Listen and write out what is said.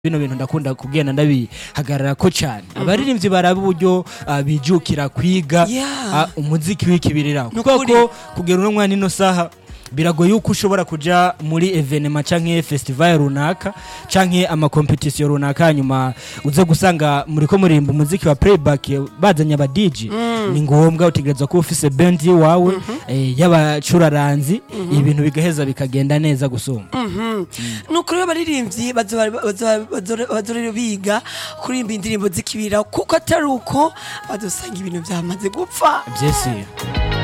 bino bintu ndakunda kugenda ndabihagarara ko cyane abaririmbyi baraba uburyo bijukira kwiga umuziki w'ikibirira kuko kugera uno mwana ino saha biragoye uko ushobora kuja muri evenement canke festival runaka canke ama competition runaka nyuma uze gusanga muriko murimba umuziki wa playback bazanya aba DJ ni ngombwa utegerezwa ko ufise band wawe y'abacuraranzi ibintu bigaheza bikagenda neza gusoma nuko rero baririmbyi bazorero biga kurimba indirimbo zikibira kuko atari uko badusanga ibintu byamaze gupfa byese